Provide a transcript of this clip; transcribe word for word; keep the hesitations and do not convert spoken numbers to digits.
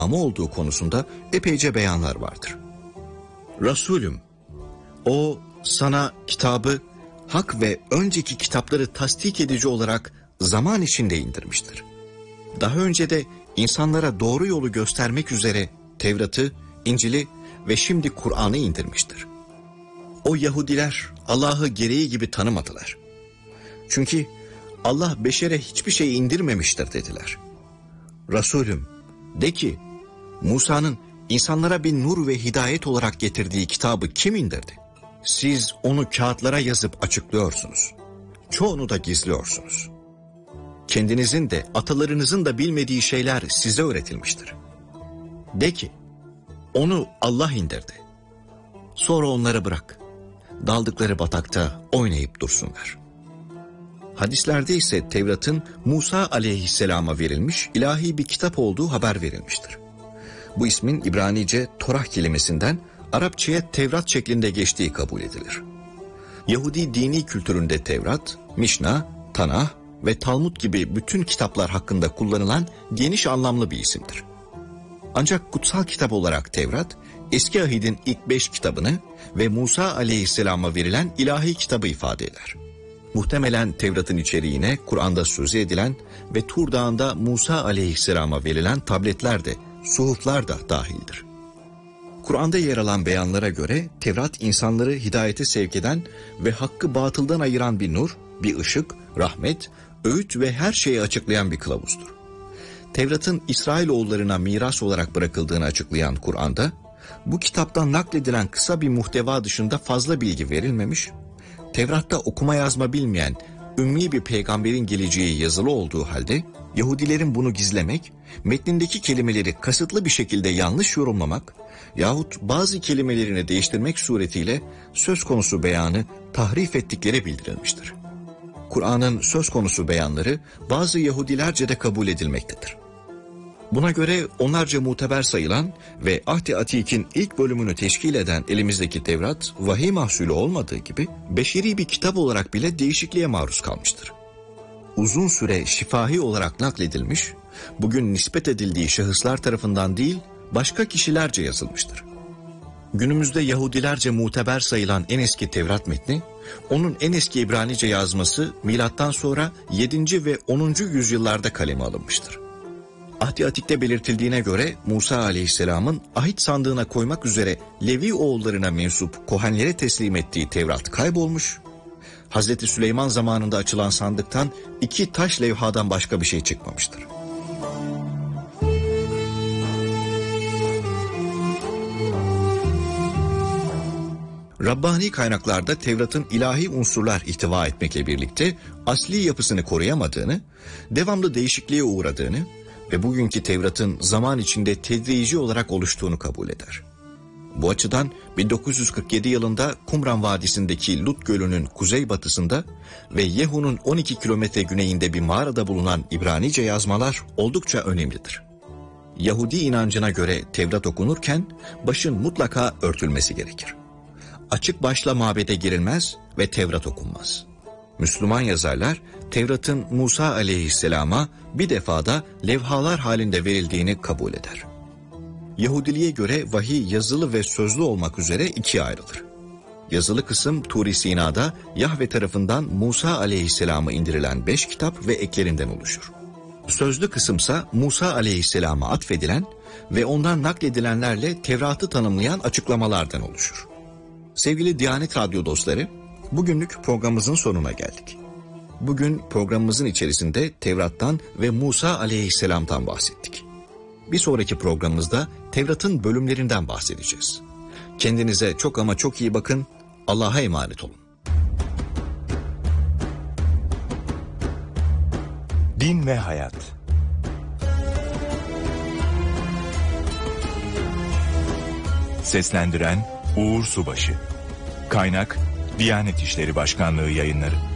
ama olduğu konusunda epeyce beyanlar vardır. Resulüm, o sana kitabı hak ve önceki kitapları tasdik edici olarak zaman içinde indirmiştir. Daha önce de insanlara doğru yolu göstermek üzere Tevrat'ı, İncil'i ve şimdi Kur'an'ı indirmiştir. O Yahudiler Allah'ı gereği gibi tanımadılar. Çünkü Allah beşere hiçbir şey indirmemiştir dediler. Resulüm, de ki, Musa'nın insanlara bir nur ve hidayet olarak getirdiği kitabı kim indirdi? Siz onu kağıtlara yazıp açıklıyorsunuz. Çoğunu da gizliyorsunuz. Kendinizin de atalarınızın da bilmediği şeyler size öğretilmiştir. De ki, onu Allah indirdi. Sonra onları bırak. Daldıkları batakta oynayıp dursunlar. Hadislerde ise Tevrat'ın Musa aleyhisselama verilmiş ilahi bir kitap olduğu haber verilmiştir. Bu ismin İbranice Torah kelimesinden Arapçaya Tevrat şeklinde geçtiği kabul edilir. Yahudi dini kültüründe Tevrat, Mişna, Tanah ve Talmud gibi bütün kitaplar hakkında kullanılan geniş anlamlı bir isimdir. Ancak kutsal kitap olarak Tevrat, Eski Ahit'in ilk beş kitabını ve Musa aleyhisselama verilen ilahi kitabı ifade eder. Muhtemelen Tevrat'ın içeriğine Kur'an'da sözü edilen ve Tur Dağı'nda Musa aleyhisselama verilen tabletler de, suhuflar da dahildir. Kur'an'da yer alan beyanlara göre Tevrat insanları hidayete sevk eden ve hakkı batıldan ayıran bir nur, bir ışık, rahmet, öğüt ve her şeyi açıklayan bir kılavuzdur. Tevrat'ın İsrailoğullarına miras olarak bırakıldığını açıklayan Kur'an'da, bu kitaptan nakledilen kısa bir muhteva dışında fazla bilgi verilmemiş, Tevrat'ta okuma yazma bilmeyen ümmi bir peygamberin geleceği yazılı olduğu halde, Yahudilerin bunu gizlemek, metnindeki kelimeleri kasıtlı bir şekilde yanlış yorumlamak yahut bazı kelimelerini değiştirmek suretiyle söz konusu beyanı tahrif ettikleri bildirilmiştir. Kur'an'ın söz konusu beyanları bazı Yahudilerce de kabul edilmektedir. Buna göre onlarca muteber sayılan ve Ahd-i Atik'in ilk bölümünü teşkil eden elimizdeki Tevrat, vahiy mahsulü olmadığı gibi beşeri bir kitap olarak bile değişikliğe maruz kalmıştır. Uzun süre şifahi olarak nakledilmiş, bugün nispet edildiği şahıslar tarafından değil, başka kişilerce yazılmıştır. Günümüzde Yahudilerce muteber sayılan en eski Tevrat metni, onun en eski İbranice yazması milattan sonra yedinci ve onuncu yüzyıllarda kaleme alınmıştır. Ahd-i Atik'te belirtildiğine göre Musa aleyhisselamın ahit sandığına koymak üzere Levi oğullarına mensup Kohenlere teslim ettiği Tevrat kaybolmuş, Hazreti Süleyman zamanında açılan sandıktan iki taş levhadan başka bir şey çıkmamıştır. Rabbani kaynaklarda Tevrat'ın ilahi unsurlar ihtiva etmekle birlikte asli yapısını koruyamadığını, devamlı değişikliğe uğradığını ve bugünkü Tevrat'ın zaman içinde tedrici olarak oluştuğunu kabul eder. Bu açıdan bin dokuz yüz kırk yedi yılında Kumran Vadisi'ndeki Lut Gölü'nün kuzeybatısında ve Yehu'nun on iki kilometre güneyinde bir mağarada bulunan İbranice yazmalar oldukça önemlidir. Yahudi inancına göre Tevrat okunurken başın mutlaka örtülmesi gerekir. Açık başla mabede girilmez ve Tevrat okunmaz. Müslüman yazarlar Tevrat'ın Musa aleyhisselama bir defada levhalar halinde verildiğini kabul eder. Yahudiliğe göre vahiy yazılı ve sözlü olmak üzere ikiye ayrılır. Yazılı kısım Tur-i Sina'da Yahve tarafından Musa aleyhisselama indirilen beş kitap ve eklerinden oluşur. Sözlü kısımsa Musa aleyhisselama atfedilen ve ondan nakledilenlerle Tevrat'ı tanımlayan açıklamalardan oluşur. Sevgili Diyanet Radyo dostları, bugünlük programımızın sonuna geldik. Bugün programımızın içerisinde Tevrat'tan ve Musa aleyhisselam'dan bahsettik. Bir sonraki programımızda Tevrat'ın bölümlerinden bahsedeceğiz. Kendinize çok ama çok iyi bakın, Allah'a emanet olun. Din ve Hayat. Seslendiren Uğur Subaşı. Kaynak Diyanet İşleri Başkanlığı Yayınları.